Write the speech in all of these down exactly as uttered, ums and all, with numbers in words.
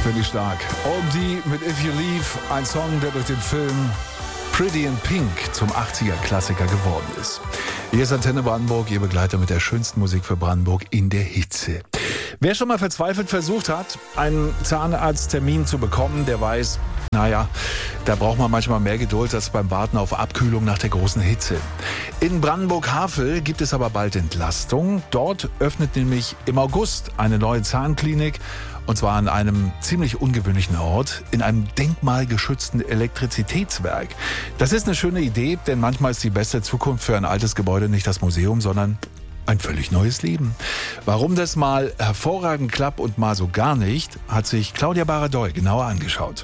finde ich stark. O M D mit If You Leave, ein Song, der durch den Film Pretty in Pink zum achtziger-Klassiker geworden ist. Hier ist Antenne Brandenburg, Ihr Begleiter mit der schönsten Musik für Brandenburg in der Hitze. Wer schon mal verzweifelt versucht hat, einen Zahnarzttermin zu bekommen, der weiß, naja, da braucht man manchmal mehr Geduld als beim Warten auf Abkühlung nach der großen Hitze. In Brandenburg-Havel gibt es aber bald Entlastung. Dort öffnet nämlich im August eine neue Zahnklinik. Und zwar an einem ziemlich ungewöhnlichen Ort, in einem denkmalgeschützten Elektrizitätswerk. Das ist eine schöne Idee, denn manchmal ist die beste Zukunft für ein altes Gebäude nicht das Museum, sondern ein völlig neues Leben. Warum das mal hervorragend klappt und mal so gar nicht, hat sich Claudia Baradoy genauer angeschaut.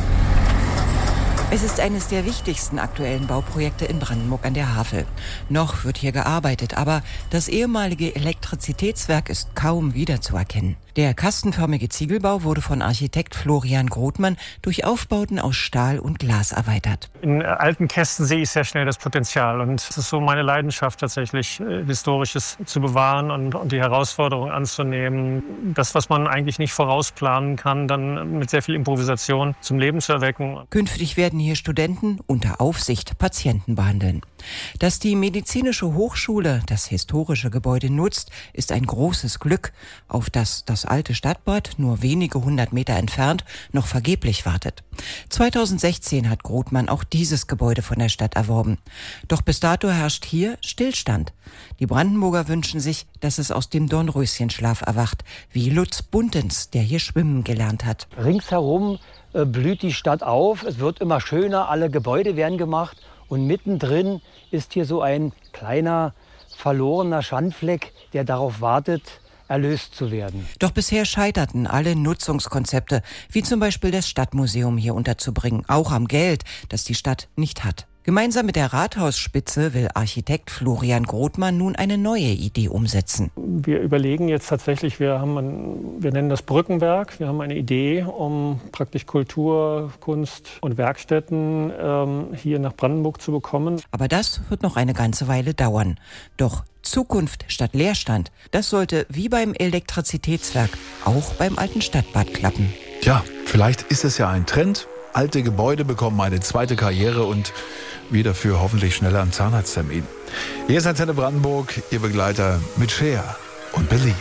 Es ist eines der wichtigsten aktuellen Bauprojekte in Brandenburg an der Havel. Noch wird hier gearbeitet, aber das ehemalige Elektrizitätswerk ist kaum wiederzuerkennen. Der kastenförmige Ziegelbau wurde von Architekt Florian Grothmann durch Aufbauten aus Stahl und Glas erweitert. In alten Kästen sehe ich sehr schnell das Potenzial. Und es ist so meine Leidenschaft tatsächlich, äh, Historisches zu bewahren und, und die Herausforderung anzunehmen. Das, was man eigentlich nicht vorausplanen kann, dann mit sehr viel Improvisation zum Leben zu erwecken. Künftig werden hier Studenten unter Aufsicht Patienten behandeln. Dass die Medizinische Hochschule das historische Gebäude nutzt, ist ein großes Glück, auf das das alte Stadtbad, nur wenige hundert Meter entfernt, noch vergeblich wartet. zweitausendsechzehn hat Grothmann auch dieses Gebäude von der Stadt erworben. Doch bis dato herrscht hier Stillstand. Die Brandenburger wünschen sich, dass es aus dem Dornröschenschlaf erwacht, wie Lutz Buntens, der hier schwimmen gelernt hat. Ringsherum äh, blüht die Stadt auf, es wird immer schöner, alle Gebäude werden gemacht. Und mittendrin ist hier so ein kleiner, verlorener Schandfleck, der darauf wartet, erlöst zu werden. Doch bisher scheiterten alle Nutzungskonzepte, wie zum Beispiel das Stadtmuseum hier unterzubringen, auch am Geld, das die Stadt nicht hat. Gemeinsam mit der Rathausspitze will Architekt Florian Grothmann nun eine neue Idee umsetzen. Wir überlegen jetzt tatsächlich, wir haben ein, wir nennen das Brückenwerk. Wir haben eine Idee, um praktisch Kultur, Kunst und Werkstätten ähm, hier nach Brandenburg zu bekommen. Aber das wird noch eine ganze Weile dauern. Doch Zukunft statt Leerstand, das sollte wie beim Elektrizitätswerk auch beim alten Stadtbad klappen. Tja, vielleicht ist es ja ein Trend. Alte Gebäude bekommen eine zweite Karriere und wir dafür hoffentlich schneller einen Zahnarzttermin. Hier ist Antenne Brandenburg, Ihr Begleiter mit Cher und Believe.